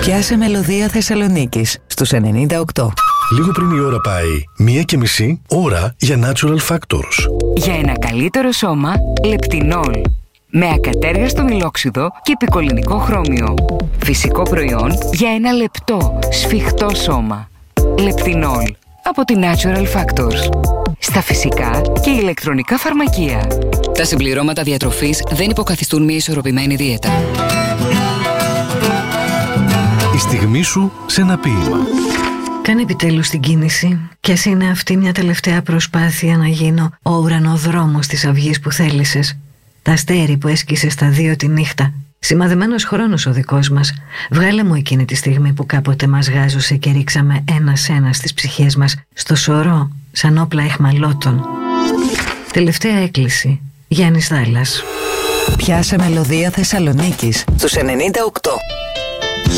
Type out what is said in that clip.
Πιάσε μελωδία Θεσσαλονίκης στους 98. Λίγο πριν η ώρα πάει 1:30 ώρα για Natural Factors. Για ένα καλύτερο σώμα, Λεπτινόλ. Με ακατέργαστο μιλόξιδο και επικολληνικό χρώμιο. Φυσικό προϊόν για ένα λεπτό, σφιχτό σώμα. Λεπτινόλ. Από τη Natural Factors. Στα φυσικά και ηλεκτρονικά φαρμακεία. Τα συμπληρώματα διατροφής δεν υποκαθιστούν μια ισορροπημένη δίαιτα. Η στιγμή σου σε ένα ποίημα. Κάνε επιτέλους την κίνηση. Κι ας είναι αυτή μια τελευταία προσπάθεια να γίνω ο ουρανοδρόμος της αυγής που θέλησες. Τα αστέρι που έσκησε στα 2 τη νύχτα. Σημαδεμένος χρόνος ο δικός μας. Βγάλε μου εκείνη τη στιγμή που κάποτε μας γάζωσε και ρίξαμε ένα-ένα τις ψυχές μας στο σωρό, σαν όπλα αιχμαλώτων. Τελευταία έκκληση. Γιάννης Δάλλας. Πιάσε μελωδία Θεσσαλονίκης στους 98.